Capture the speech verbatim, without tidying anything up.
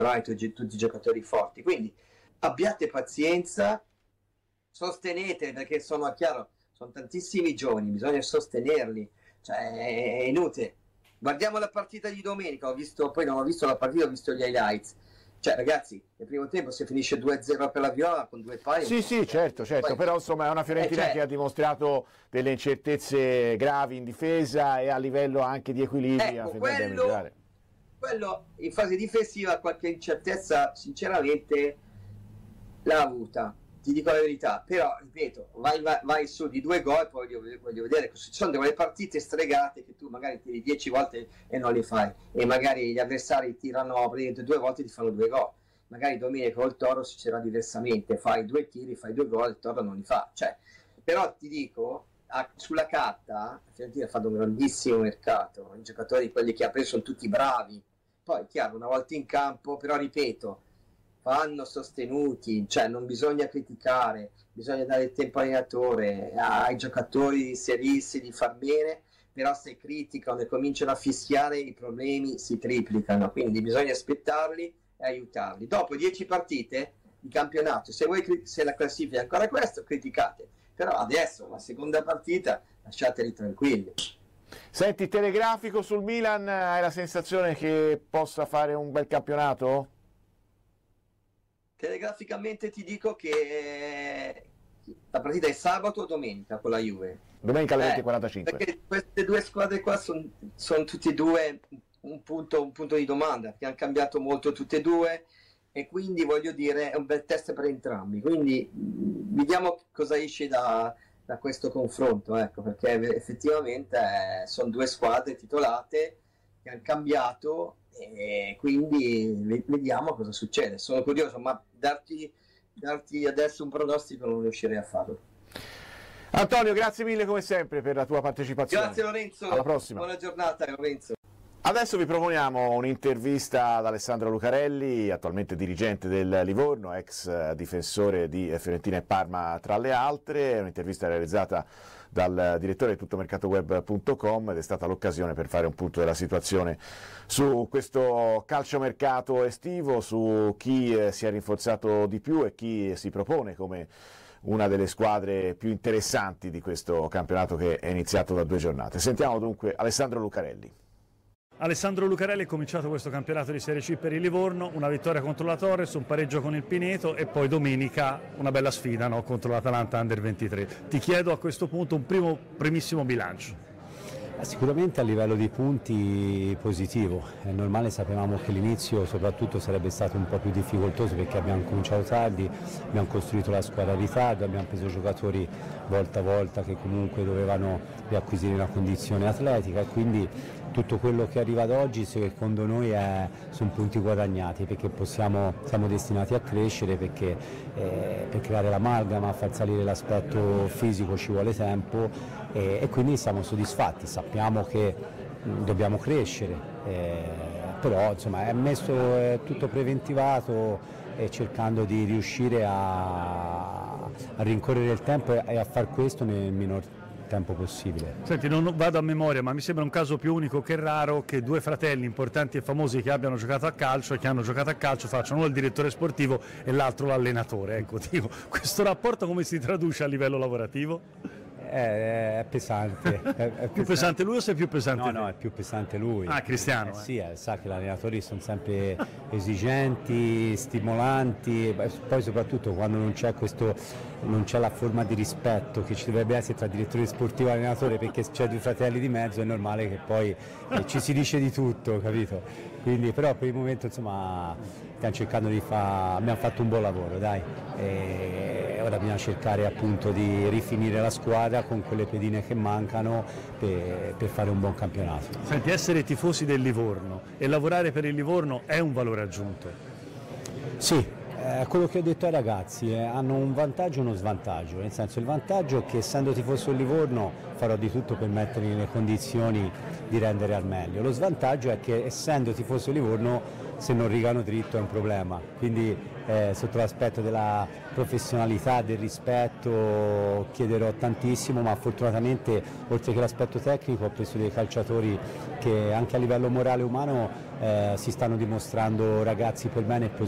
tutti, tutti i giocatori forti, quindi abbiate pazienza, sostenete, perché sono chiaro, sono tantissimi giovani, bisogna sostenerli, cioè è inutile. Guardiamo la partita di domenica, ho visto, poi non ho visto la partita, ho visto gli highlights. Cioè ragazzi, nel primo tempo si finisce due a zero per la Viola con due pari. Sì, sì, certo, certo, poi, però insomma è una Fiorentina eh, cioè, che ha dimostrato delle incertezze gravi in difesa e a livello anche di equilibri. Ecco, quello, quello in fase difensiva qualche incertezza sinceramente l'ha avuta. Ti dico la verità, però ripeto, vai, vai, vai su di due gol, poi voglio, voglio vedere, ci sono delle partite stregate che tu magari tiri dieci volte e non le fai, e magari gli avversari tirano due volte e ti fanno due gol, magari domenica col Toro succederà diversamente, fai due tiri, fai due gol, il Toro non li fa, cioè, però ti dico, a, sulla carta, la Fiorentina ha fatto un grandissimo mercato, i giocatori, quelli che ha preso sono tutti bravi, poi chiaro, una volta in campo, però ripeto, vanno sostenuti, cioè non bisogna criticare, bisogna dare il tempo all'allenatore, ai giocatori serissimi di far bene, però se criticano e cominciano a fischiare i problemi si triplicano, quindi bisogna aspettarli e aiutarli. Dopo dieci partite di campionato, se, voi, se la classifica è ancora questo, criticate, però adesso la seconda partita lasciateli tranquilli. Senti, telegrafico sul Milan, hai la sensazione che possa fare un bel campionato? Telegraficamente ti dico che la partita è sabato o domenica con la Juve? Domenica alle eh, venti e quarantacinque. Perché queste due squadre qua sono son tutte e due un punto, un punto di domanda, perché hanno cambiato molto tutte e due, e quindi voglio dire è un bel test per entrambi. Quindi mh, vediamo cosa esce da, da questo confronto, ecco, perché effettivamente eh, sono due squadre titolate che hanno cambiato, e quindi vediamo cosa succede. Sono curioso, ma darti, darti adesso un pronostico non riuscirei a farlo. Antonio, grazie mille come sempre per la tua partecipazione. Grazie Lorenzo, alla prossima. Buona giornata Lorenzo. Adesso vi proponiamo un'intervista ad Alessandro Lucarelli, attualmente dirigente del Livorno, ex difensore di Fiorentina e Parma tra le altre. È un'intervista realizzata dal direttore di tuttomercatoweb punto com ed è stata l'occasione per fare un punto della situazione su questo calciomercato estivo, su chi si è rinforzato di più e chi si propone come una delle squadre più interessanti di questo campionato che è iniziato da due giornate. Sentiamo dunque Alessandro Lucarelli. Alessandro Lucarelli, è cominciato questo campionato di Serie C per il Livorno, una vittoria contro la Torres, un pareggio con il Pineto e poi domenica una bella sfida, no, contro l'Atalanta Under ventitré. Ti chiedo a questo punto un primo primissimo bilancio. Sicuramente a livello di punti positivo, è normale, sapevamo che l'inizio soprattutto sarebbe stato un po' più difficoltoso perché abbiamo cominciato tardi, abbiamo costruito la squadra a ritardo, abbiamo preso giocatori volta a volta che comunque dovevano riacquisire una condizione atletica e quindi tutto quello che arriva ad oggi secondo noi è, sono punti guadagnati perché possiamo, siamo destinati a crescere, perché eh, per creare l'amalgama, a far salire l'aspetto fisico ci vuole tempo e, e quindi siamo soddisfatti, sappiamo che mh, dobbiamo crescere, eh, però insomma è messo è tutto preventivato e cercando di riuscire a, a rincorrere il tempo e a far questo nel minor tempo possibile. Senti, non vado a memoria, ma mi sembra un caso più unico che raro che due fratelli importanti e famosi che abbiano giocato a calcio e che hanno giocato a calcio facciano uno il direttore sportivo e l'altro l'allenatore. Ecco, dico, questo rapporto come si traduce a livello lavorativo? È, è pesante. È, è più pesante. pesante lui o sei più pesante? No, te? no, è più pesante lui. Ah, Cristiano. Eh, eh. Sì, eh, sa che gli allenatori sono sempre esigenti, stimolanti, poi soprattutto quando non c'è questo, non c'è la forma di rispetto che ci dovrebbe essere tra direttore sportivo e allenatore, perché c'è due fratelli di mezzo, è normale che poi eh, ci si dice di tutto, capito? Quindi, però per il momento insomma stiamo cercando di fare, abbiamo fatto un buon lavoro, dai. E ora bisogna cercare appunto di rifinire la squadra con quelle pedine che mancano per, per fare un buon campionato. Senti, essere tifosi del Livorno e lavorare per il Livorno è un valore aggiunto? Sì, Eh, quello che ho detto ai ragazzi, eh, hanno un vantaggio e uno svantaggio, nel senso il vantaggio è che essendo tifoso del Livorno farò di tutto per metterli nelle condizioni di rendere al meglio, lo svantaggio è che essendo tifoso del Livorno se non rigano dritto è un problema, quindi eh, sotto l'aspetto della professionalità, del rispetto chiederò tantissimo, ma fortunatamente oltre che l'aspetto tecnico ho preso dei calciatori che anche a livello morale e umano eh, si stanno dimostrando ragazzi per bene e positivi.